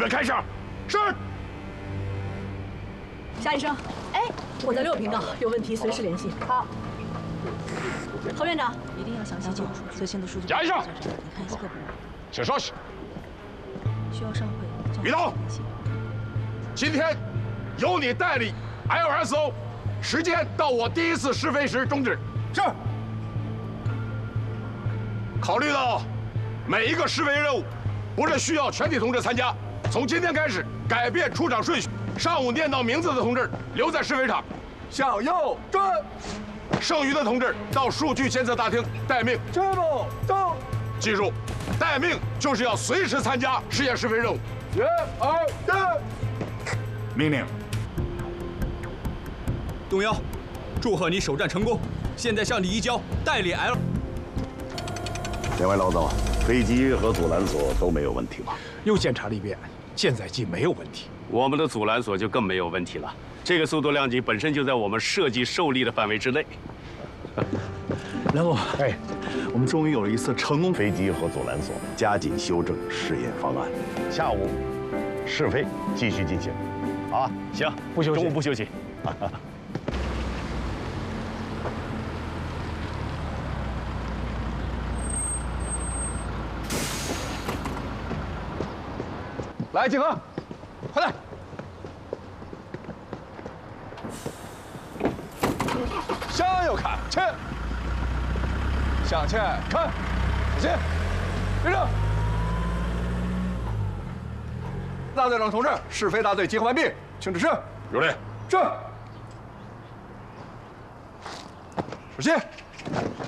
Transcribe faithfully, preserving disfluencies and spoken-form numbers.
员开始。是。 夏医生，哎，我在六频道，有问题随时联系。好。侯院长，一定要详细讲述最新的数据。 贾医生， 你看一下各部门。 请稍息。 需要上会。 于东，今天由你代理 L S O， 时间到我第一次试飞时终止。是。考虑到每一个试飞任务不是需要全体同志参加，从今天开始改变出场顺序。上午念到名字的同志留在试飞场，向右转。剩余的同志到数据监测大厅待命。这么走。记住，待命就是要随时参加实验试飞任务。一、二、三。 命令。 东幺，祝贺你首战成功，现在向你移交代理 L。 两位老总，飞机和阻拦索都没有问题吧？ 又检查了一遍，舰载机没有问题。 我们的阻拦索就更没有问题了。这个速度量级本身就在我们设计受力的范围之内。 梁总，哎，我们终于有了一次成功飞机和阻拦索，加紧修正试验方案。下午试飞继续进行。啊， 行， 不休息， 中午不休息。 来，景和，快来！向右看，前；向前看，小心，立正。大队长同志，试飞大队集合完毕，请指示。 有令。 是。首先。